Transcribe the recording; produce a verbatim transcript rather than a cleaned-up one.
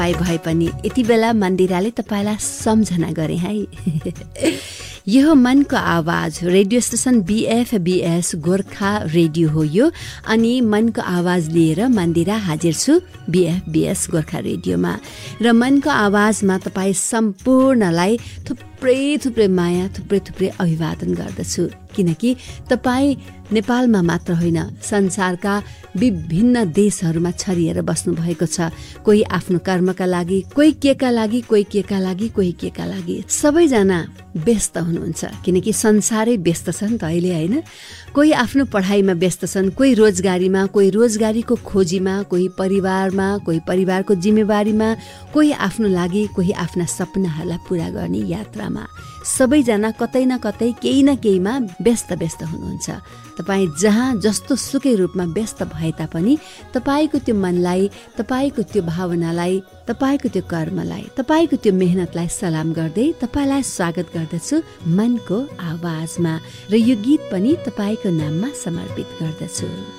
भए पनि यति बेला मन्दिराले तपाईँलाई सम्झना गरे है। यो हो मनको आवाज, रेडियो स्टेसन बिएफबिएस गोर्खा रेडियो हो यो। अनि मनको आवाज लिएर मन्दिरा हाजिर छु बिएफबिएस गोर्खा रेडियोमा। र मनको आवाजमा तपाईँ सम्पूर्णलाई थुप्रै थुप्रै माया, थुप्रै थुप्रै अभिवादन गर्दछु। किनकि तपाईँ नेपालमा मात्र होइन, संसारका विभिन्न देशहरूमा छरिएर बस्नु भएको छ। कोही आफ्नो कर्मका लागि, कोही केका लागि, कोही केका लागि, कोही केका लागि। सबैजना व्यस्त हुनुहुन्छ किनकि संसारै व्यस्त छ नि त अहिले, होइन? कोही आफ्नो पढाइमा व्यस्त छन्, कोही रोजगारीमा, कोही रोजगारीको खोजीमा, कोही परिवारमा, कोही परिवारको जिम्मेवारीमा, कोही आफ्नो लागि, कोही आफ्ना सपनाहरूलाई पूरा गर्ने यात्रामा। सबैजना कतै न कतै केही न केहीमा व्यस्त व्यस्त हुनुहुन्छ। तपाईँ जहाँ जस्तो सुकै रूपमा व्यस्त भए तापनि तपाईँको त्यो मनलाई, तपाईँको त्यो भावनालाई, तपाईँको त्यो कर्मलाई, तपाईँको त्यो मेहनतलाई सलाम गर्दै तपाईँलाई स्वागत गर्दछु मनको आवाजमा। र यो गीत पनि तपाईँको नाममा समर्पित गर्दछु।